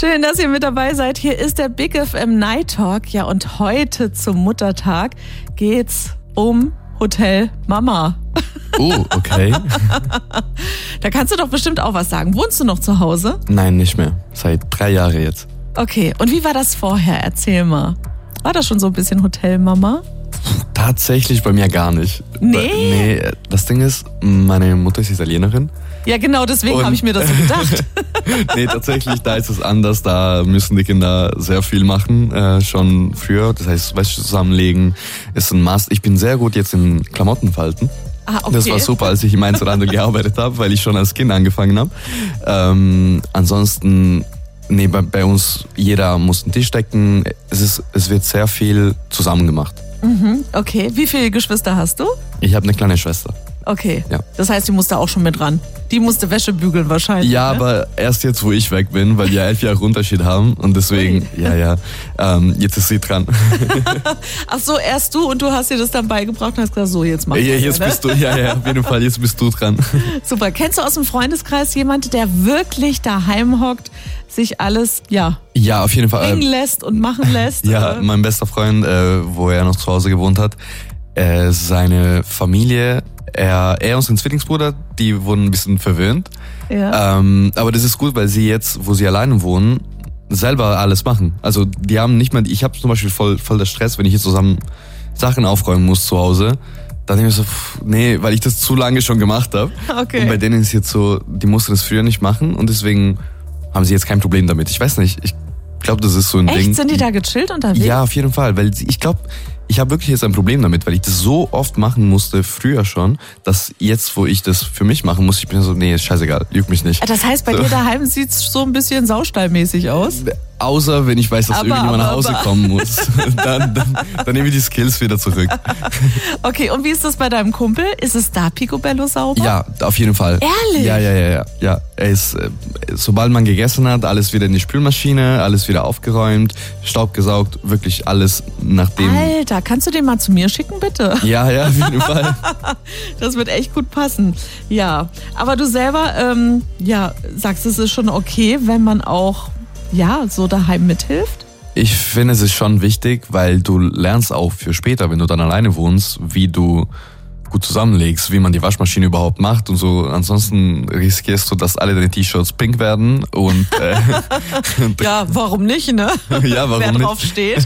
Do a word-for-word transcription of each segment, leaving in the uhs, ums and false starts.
Schön, dass ihr mit dabei seid. Hier ist der Big F M Night Talk. Ja, und heute zum Muttertag geht's um Hotel Mama. Oh, okay. Da kannst du doch bestimmt auch was sagen. Wohnst du noch zu Hause? Nein, nicht mehr. Seit drei Jahren jetzt. Okay, und wie war das vorher? Erzähl mal. War das schon so ein bisschen Hotel Mama? Tatsächlich bei mir gar nicht. Nee? Nee, das Ding ist, meine Mutter ist Italienerin. Ja, genau, deswegen habe ich mir das so gedacht. Nee, tatsächlich, da ist es anders. Da müssen die Kinder sehr viel machen, äh, schon früher. Das heißt, Wäsche zusammenlegen ist ein Must. Ich bin sehr gut jetzt in Klamotten falten. Ah, okay. Das war super, als ich im Einzelhandel gearbeitet habe, weil ich schon als Kind angefangen habe. Ähm, ansonsten, nee, bei, bei uns, jeder muss einen Tisch decken. Es ist, es wird sehr viel zusammen gemacht. Mhm, okay. Wie viele Geschwister hast du? Ich habe eine kleine Schwester. Okay. Ja. Das heißt, die musste auch schon mit ran. Die musste Wäsche bügeln wahrscheinlich. Ja, ne? aber erst jetzt, wo ich weg bin, weil wir elf Jahre Unterschied haben und deswegen, Ui. ja, ja, ähm, jetzt ist sie dran. Ach so, erst du und du hast dir das dann beigebracht und hast gesagt, so, jetzt mach ich Ja, das, jetzt ne? bist du, ja, ja, auf jeden Fall, jetzt bist du dran. Super. Kennst du aus dem Freundeskreis jemanden, der wirklich daheim hockt, sich alles, ja, Ja, auf jeden Fall. bringen Äh, lässt und machen lässt? ja, Äh, mein bester Freund, äh, wo er noch zu Hause gewohnt hat, äh, seine Familie, er, er und sein Zwillingsbruder, die wurden ein bisschen verwöhnt. ja. Ähm, aber das ist gut, weil sie jetzt, wo sie alleine wohnen, selber alles machen. Also die haben nicht mal, ich habe zum Beispiel voll, voll der Stress, wenn ich jetzt zusammen Sachen aufräumen muss zu Hause. Dann denke ich so, pff, nee, weil ich das zu lange schon gemacht habe. Okay. Und bei denen ist jetzt so, die mussten das früher nicht machen und deswegen haben sie jetzt kein Problem damit. Ich weiß nicht, ich glaube, das ist so ein Echt? Ding. Sind die da gechillt unterwegs? Ja, auf jeden Fall, weil sie- ich glaube, ich habe wirklich jetzt ein Problem damit, weil ich das so oft machen musste, früher schon, dass jetzt, wo ich das für mich machen muss, ich bin so, nee, ist scheißegal, juckt mich nicht. Das heißt, bei So. dir daheim sieht's so ein bisschen saustallmäßig aus? Außer wenn ich weiß, dass Aber, irgendjemand aber, nach Hause aber. kommen muss. dann, dann, dann nehme ich die Skills wieder zurück. Okay, und wie ist das bei deinem Kumpel? Ist es da picobello sauber? Ja, auf jeden Fall. Ehrlich? Ja, ja, ja, ja. ja. Er ist, äh, sobald man gegessen hat, alles wieder in die Spülmaschine, alles wieder aufgeräumt, Staub gesaugt, wirklich alles nach dem. Alter, kannst du den mal zu mir schicken, bitte? Ja, ja, auf jeden Fall. Das wird echt gut passen. Ja, aber du selber, ähm, ja, sagst, es ist schon okay, wenn man auch, ja, so daheim mithilft? Ich finde, es ist schon wichtig, weil du lernst auch für später, wenn du dann alleine wohnst, wie du gut zusammenlegst, wie man die Waschmaschine überhaupt macht und so. Ansonsten riskierst du, dass alle deine T-Shirts pink werden und äh, Ja, warum nicht, ne? ja, warum Wer nicht? drauf steht.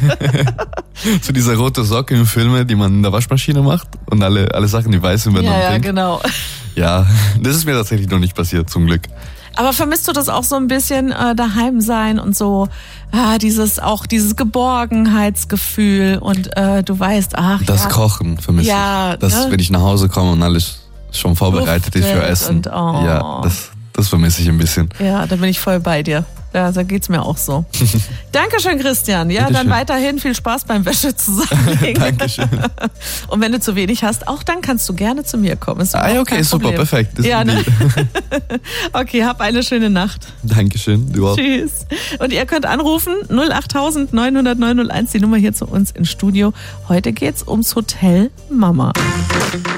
So diese rote Socke im Filme, die man in der Waschmaschine macht und alle alle Sachen, die weiß sind, werden Ja, dann ja, pink. genau. Ja, das ist mir tatsächlich noch nicht passiert, zum Glück. Aber vermisst du das auch so ein bisschen äh, daheim sein und so ah, dieses auch dieses Geborgenheitsgefühl und äh, du weißt, ach Das ja, Kochen vermisse Ja, ich. Das, ne? wenn ich nach Hause komme und alles schon vorbereitet ist für Duftet Essen. und, oh. Ja, das, das vermisse ich ein bisschen. ja, da bin ich voll bei dir. Ja, da geht's mir auch so. Dankeschön, Christian. Ja, Bitteschön. dann weiterhin viel Spaß beim Wäsche zusammenlegen. Dankeschön. Und wenn du zu wenig hast, auch dann kannst du gerne zu mir kommen. Ist Ah, ja, überhaupt okay, kein super, Problem. perfekt. Das ist Ja, ein ne? Deal. Okay, hab eine schöne Nacht. Dankeschön, du auch. Tschüss. Und ihr könnt anrufen null acht neun null null neun null eins, die Nummer hier zu uns ins Studio. Heute geht's ums Hotel Mama.